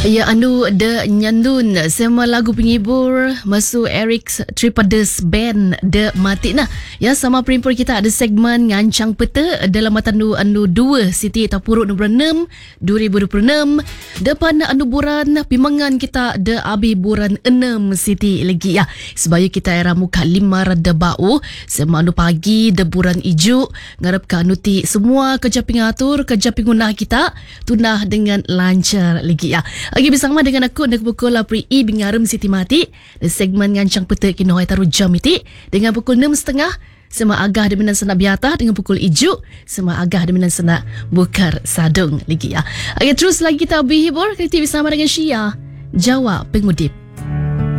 Ya, anu de nyandun sema lagu penghibur masuk Eric Tripades Band de mati nah. Ya, sama perimpur kita ada segmen ngancang peta dalam anu 2 Siti Tapuruk nombor 6 2026. Depan anu buran pimangan kita de abi buran 6 Siti lagi ya. Sebaya kita era muka 5 rada bau sema anu pagi de buran ijuk ngarep ka anu ti semua kerja pingatur kerja pingunah kita tunah dengan lancar lagi ya. Lagi bersama dengan aku nak pukul Apri Bingarum Siti Mati di segmen ngancang peta kinohai taruh jam iti dengan pukul 6.30 sama agah deminan senak biata dengan pukul ijuk sama agah deminan senak bukar sadung lagi ya. Okay, terus lagi kita berhibur kita bersama dengan Syia Jawa Pengudip.